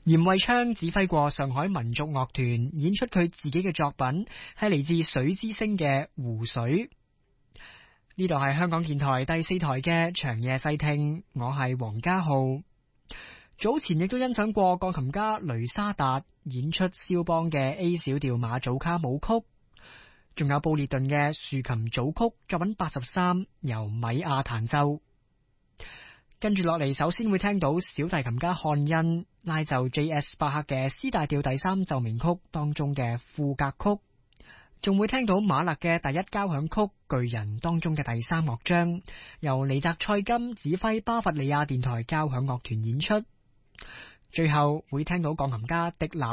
嚴惠昌指揮過上海民族樂團演出佢自己嘅作品，係嚟自水之聲嘅《湖水》。呢度係香港電台第4台嘅長夜細聽，我係黃家浩。早前亦都欣賞過鋼琴家雷沙達演出肖邦嘅 A 小調馬祖卡舞曲，仲有布列頓嘅豎琴組曲作品83，由米亞彈奏。跟住落嚟，首先會聽到小提琴家漢恩拉奏 J.S. 巴克嘅 C 大調第3奏鳴曲當中嘅賦格曲，仲會聽到馬勒嘅第1交響曲巨人當中嘅第3樂章，由尼澤塞金指揮巴伐利亞電台交響樂團演出。最後會聽到鋼琴家迪納